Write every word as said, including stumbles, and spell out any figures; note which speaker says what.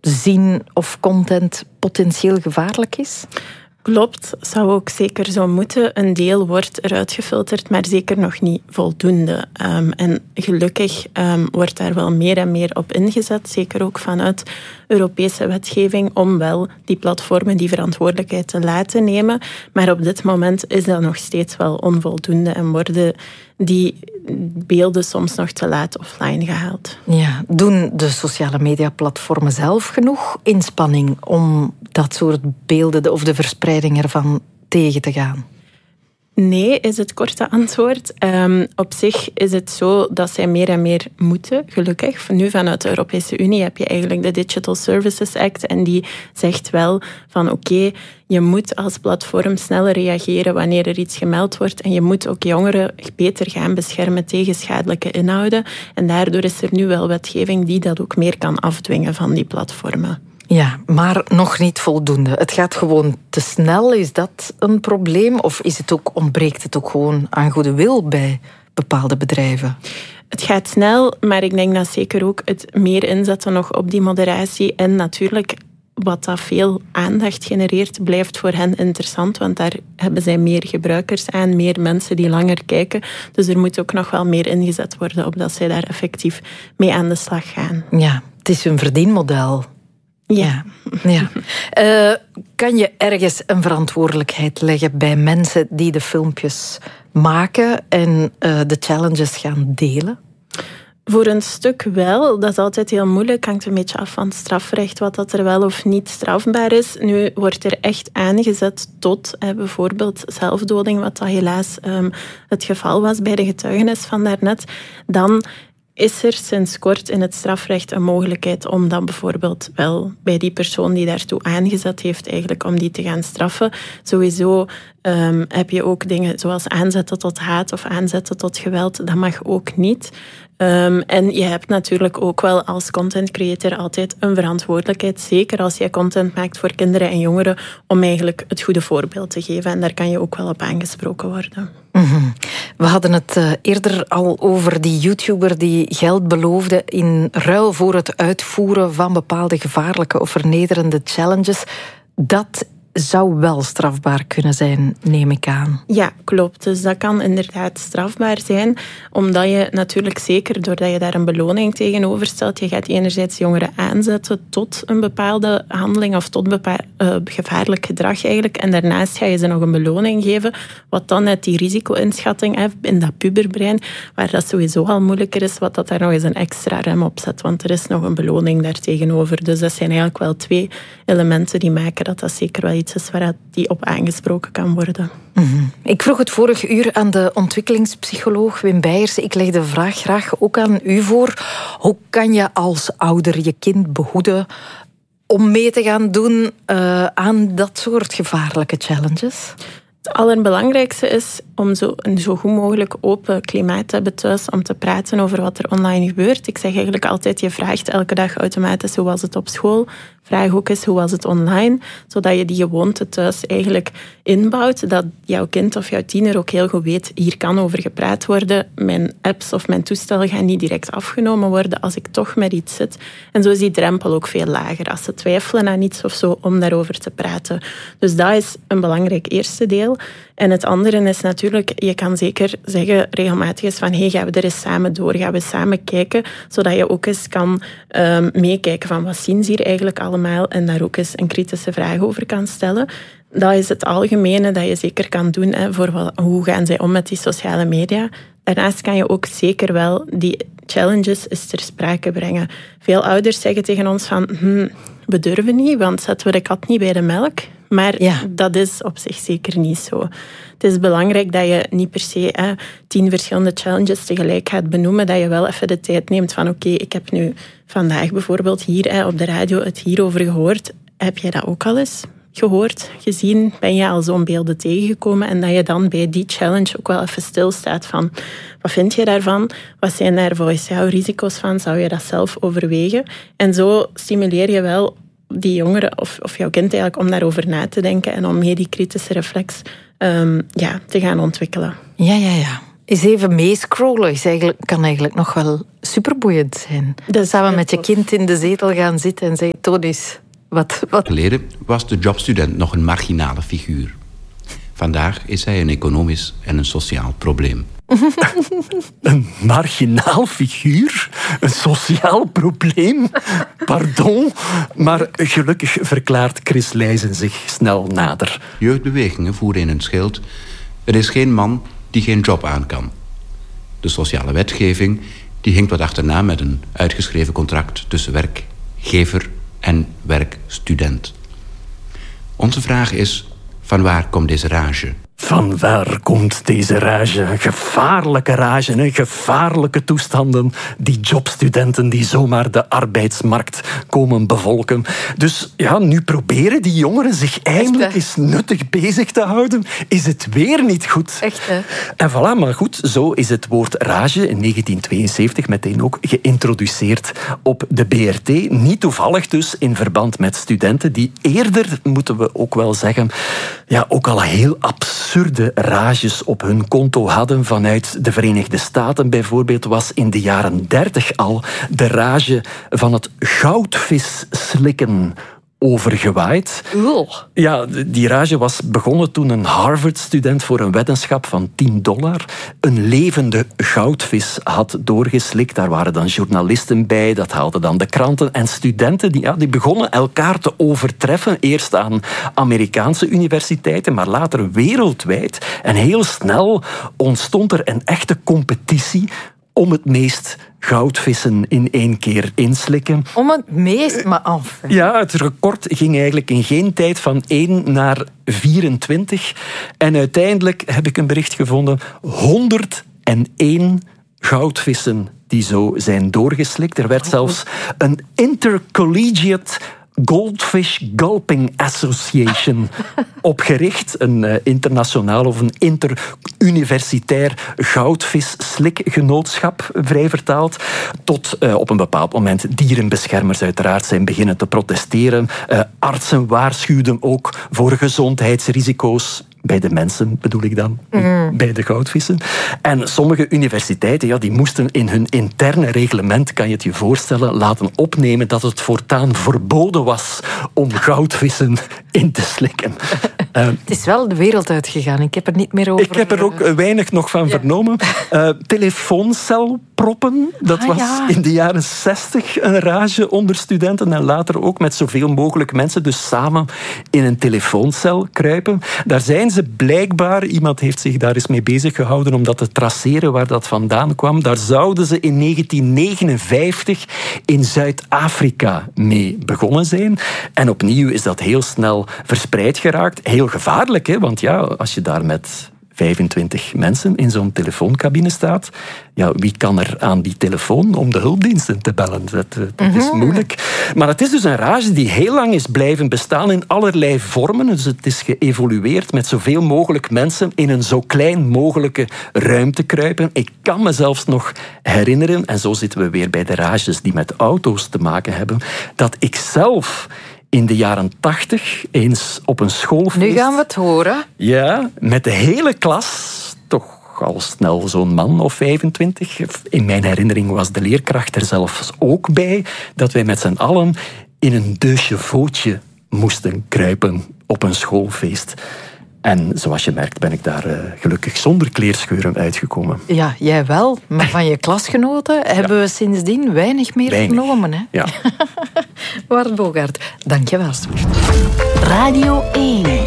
Speaker 1: zien of content potentieel gevaarlijk is?
Speaker 2: Klopt, zou ook zeker zo moeten. Een deel wordt eruit gefilterd, maar zeker nog niet voldoende. Um, en gelukkig um, wordt daar wel meer en meer op ingezet, zeker ook vanuit Europese wetgeving, om wel die platformen die verantwoordelijkheid te laten nemen. Maar op dit moment is dat nog steeds wel onvoldoende en worden die beelden soms nog te laat offline gehaald.
Speaker 1: Ja, doen de sociale mediaplatformen zelf genoeg inspanning om dat soort beelden of de verspreiding ervan tegen te gaan?
Speaker 2: Nee, is het korte antwoord. Um, op zich is het zo dat zij meer en meer moeten, gelukkig. Nu vanuit de Europese Unie heb je eigenlijk de Digital Services Act en die zegt wel van oké, okay, je moet als platform sneller reageren wanneer er iets gemeld wordt en je moet ook jongeren beter gaan beschermen tegen schadelijke inhouden. En daardoor is er nu wel wetgeving die dat ook meer kan afdwingen van die platformen.
Speaker 1: Ja, maar nog niet voldoende. Het gaat gewoon te snel. Is dat een probleem? Of is het ook, ontbreekt het ook gewoon aan goede wil bij bepaalde bedrijven?
Speaker 2: Het gaat snel, maar ik denk dat zeker ook het meer inzetten nog op die moderatie. En natuurlijk, wat dat veel aandacht genereert, blijft voor hen interessant. Want daar hebben zij meer gebruikers aan, meer mensen die langer kijken. Dus er moet ook nog wel meer ingezet worden op dat zij daar effectief mee aan de slag gaan.
Speaker 1: Ja, het is een verdienmodel.
Speaker 2: Ja.
Speaker 1: ja. Uh, kan je ergens een verantwoordelijkheid leggen bij mensen die de filmpjes maken en uh, de challenges gaan delen?
Speaker 2: Voor een stuk wel. Dat is altijd heel moeilijk. Hangt een beetje af van het strafrecht, wat dat er wel of niet strafbaar is. Nu wordt er echt aangezet tot eh, bijvoorbeeld zelfdoding, wat dat helaas um, het geval was bij de getuigenis van daarnet. Dan is er sinds kort in het strafrecht een mogelijkheid om dan bijvoorbeeld wel bij die persoon die daartoe aangezet heeft, eigenlijk om die te gaan straffen. Sowieso um, heb je ook dingen zoals aanzetten tot haat of aanzetten tot geweld. Dat mag ook niet. Um, en je hebt natuurlijk ook wel als content creator altijd een verantwoordelijkheid, zeker als jij content maakt voor kinderen en jongeren, om eigenlijk het goede voorbeeld te geven. En daar kan je ook wel op aangesproken worden.
Speaker 1: Mm-hmm. We hadden het uh, eerder al over die YouTuber die geld beloofde in ruil voor het uitvoeren van bepaalde gevaarlijke of vernederende challenges. Dat zou wel strafbaar kunnen zijn, neem ik aan.
Speaker 2: Ja, klopt. Dus dat kan inderdaad strafbaar zijn, omdat je natuurlijk zeker, doordat je daar een beloning tegenover stelt, je gaat enerzijds jongeren aanzetten tot een bepaalde handeling of tot bepaal, uh, gevaarlijk gedrag eigenlijk, en daarnaast ga je ze nog een beloning geven, wat dan net die risico-inschatting heeft in dat puberbrein, waar dat sowieso al moeilijker is, wat dat daar nog eens een extra rem op zet, want er is nog een beloning daar tegenover. Dus dat zijn eigenlijk wel twee elementen die maken dat dat zeker wel iets is waar die op aangesproken kan worden.
Speaker 1: Mm-hmm. Ik vroeg het vorig uur aan de ontwikkelingspsycholoog Wim Beijers. Ik leg de vraag graag ook aan u voor. Hoe kan je als ouder je kind behoeden om mee te gaan doen uh, aan dat soort gevaarlijke challenges?
Speaker 2: Het allerbelangrijkste is om zo een zo goed mogelijk open klimaat te hebben thuis om te praten over wat er online gebeurt. Ik zeg eigenlijk altijd, je vraagt elke dag automatisch hoe was het op school. Vraag ook eens hoe was het online, zodat je die gewoonte thuis eigenlijk inbouwt, dat jouw kind of jouw tiener ook heel goed weet, hier kan over gepraat worden, mijn apps of mijn toestellen gaan niet direct afgenomen worden als ik toch met iets zit. En zo is die drempel ook veel lager als ze twijfelen aan iets of zo om daarover te praten. Dus dat is een belangrijk eerste deel. En het andere is natuurlijk, je kan zeker zeggen regelmatig eens van hey, gaan we er eens samen door, gaan we samen kijken, zodat je ook eens kan um, meekijken van wat zien ze hier eigenlijk allemaal en daar ook eens een kritische vraag over kan stellen. Dat is het algemene dat je zeker kan doen hè, voor wat, hoe gaan zij om met die sociale media. Daarnaast kan je ook zeker wel die challenges eens ter sprake brengen. Veel ouders zeggen tegen ons van hm, we durven niet, want zetten we de kat niet bij de melk. Maar ja, dat is op zich zeker niet zo. Het is belangrijk dat je niet per se hè, tien verschillende challenges tegelijk gaat benoemen, dat je wel even de tijd neemt van oké, okay, ik heb nu vandaag bijvoorbeeld hier hè, op de radio het hierover gehoord. Heb jij dat ook al eens gehoord, gezien? Ben je al zo'n beelden tegengekomen? En dat je dan bij die challenge ook wel even stilstaat van wat vind je daarvan? Wat zijn daar volgens jou risico's van? Zou je dat zelf overwegen? En zo stimuleer je wel die jongeren of, of jouw kind eigenlijk om daarover na te denken en om meer die kritische reflex um, ja, te gaan ontwikkelen.
Speaker 1: Ja, ja, ja. Is even meescrollen is eigenlijk, kan eigenlijk nog wel superboeiend zijn. Dus samen met je kind in de zetel gaan zitten en zeggen, toon eens wat... wat...
Speaker 3: Geleden was de jobstudent nog een marginale figuur. Vandaag is hij een economisch en een sociaal probleem.
Speaker 4: Een marginaal figuur? Een sociaal probleem? Pardon? Maar gelukkig verklaart Chris Leijzen zich snel nader.
Speaker 3: Jeugdbewegingen voeren in hun schild: er is geen man die geen job aan kan. De sociale wetgeving die hinkt wat achterna met een uitgeschreven contract tussen werkgever en werkstudent. Onze vraag is: van waar komt deze rage?
Speaker 4: Van waar komt deze rage? Gevaarlijke rage, hè? Gevaarlijke toestanden. Die jobstudenten die zomaar de arbeidsmarkt komen bevolken. Dus ja, nu proberen die jongeren zich eindelijk eens nuttig bezig te houden. Is het weer niet goed?
Speaker 1: Echt, hè?
Speaker 4: En voilà, maar goed, zo is het woord rage in negentien tweeënzeventig meteen ook geïntroduceerd op de B R T. Niet toevallig dus in verband met studenten die eerder, moeten we ook wel zeggen, ja, ook al heel absurd absurde rages op hun konto hadden. Vanuit de Verenigde Staten bijvoorbeeld was in de jaren dertig al de rage van het goudvis slikken overgewaaid.
Speaker 1: Oeh.
Speaker 4: Ja, die rage was begonnen toen een Harvard-student voor een weddenschap van tien dollar een levende goudvis had doorgeslikt. Daar waren dan journalisten bij, dat haalden dan de kranten. En studenten die, ja, die begonnen elkaar te overtreffen. Eerst aan Amerikaanse universiteiten, maar later wereldwijd. En heel snel ontstond er een echte competitie om het meest goudvissen in één keer inslikken.
Speaker 1: Om het meest, maar af.
Speaker 4: Ja, het record ging eigenlijk in geen tijd van één naar vierentwintig. En uiteindelijk heb ik een bericht gevonden: honderdéén goudvissen die zo zijn doorgeslikt. Er werd zelfs een Intercollegiate Goldfish Gulping Association opgericht. Een uh, internationaal of een interuniversitair goudvisslikgenootschap, vrij vertaald. Tot uh, op een bepaald moment dierenbeschermers uiteraard zijn beginnen te protesteren. Uh, artsen waarschuwden ook voor gezondheidsrisico's. Bij de mensen bedoel ik dan, mm. bij de goudvissen. En sommige universiteiten, ja, die moesten in hun interne reglement, kan je het je voorstellen, laten opnemen dat het voortaan verboden was om goudvissen in te slikken.
Speaker 1: Uh, het is wel de wereld uitgegaan. Ik heb er niet meer over...
Speaker 4: Ik heb er ook weinig nog van ja. vernomen. Uh, telefooncelproppen, dat ah, was ja. in de jaren zestig een rage onder studenten. En later ook met zoveel mogelijk mensen dus samen in een telefooncel kruipen. Daar zijn ze blijkbaar, iemand heeft zich daar eens mee bezig gehouden om dat te traceren waar dat vandaan kwam. Daar zouden ze in negentien negenenvijftig in Zuid-Afrika mee begonnen zijn. En opnieuw is dat heel snel verspreid geraakt. Heel gevaarlijk, hè? Want ja, als je daar met vijfentwintig mensen in zo'n telefooncabine staat, ja, wie kan er aan die telefoon om de hulpdiensten te bellen? Dat, dat is moeilijk. Maar het is dus een rage die heel lang is blijven bestaan in allerlei vormen. Dus het is geëvolueerd met zoveel mogelijk mensen in een zo klein mogelijke ruimte kruipen. Ik kan me zelfs nog herinneren, en zo zitten we weer bij de rages die met auto's te maken hebben, dat ik zelf in de jaren tachtig eens op een schoolfeest...
Speaker 1: Nu gaan we het horen.
Speaker 4: Ja, met de hele klas, toch al snel zo'n man of vijfentwintig. In mijn herinnering was de leerkracht er zelfs ook bij, dat wij met z'n allen in een deux-chevauxtje moesten kruipen op een schoolfeest. En zoals je merkt ben ik daar uh, gelukkig zonder kleerscheuren uitgekomen.
Speaker 1: Ja, jij wel. Maar van je klasgenoten ja. hebben we sindsdien weinig meer weinig. vernomen. Hè?
Speaker 4: Ja.
Speaker 1: Wart Bogaert, dank je wel.
Speaker 5: Radio één.